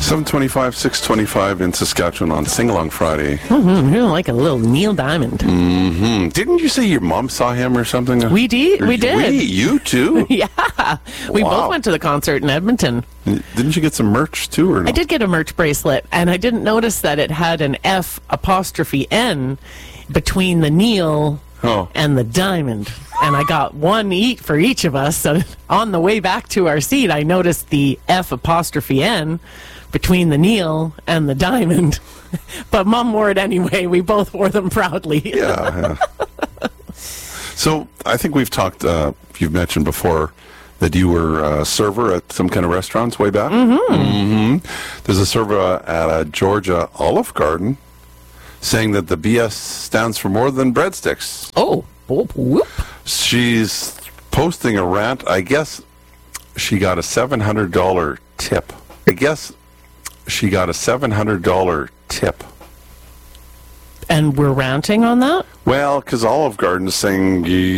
7:25, 6:25 in Saskatchewan on Sing-Along Friday. Like a little Neil Diamond. Didn't you say your mom saw him or something? We did. We did. You too? Yeah. We both went to the concert in Edmonton. Didn't you get some merch too, or no? I did get a merch bracelet, and I didn't notice that it had an F''N between the Neil and the Diamond. And I got one for each of us. So on the way back to our seat, I noticed the F''N between the Neil and the Diamond. But Mom wore it anyway. We both wore them proudly. Yeah. So I think we've talked, you've mentioned before that you were a server at some kind of restaurants way back. There's a server at Georgia Olive Garden saying that the BS stands for more than breadsticks. Oh, whoop. She's posting a rant. I guess she got a $700 tip. And we're ranting on that? Well, because Olive Garden's saying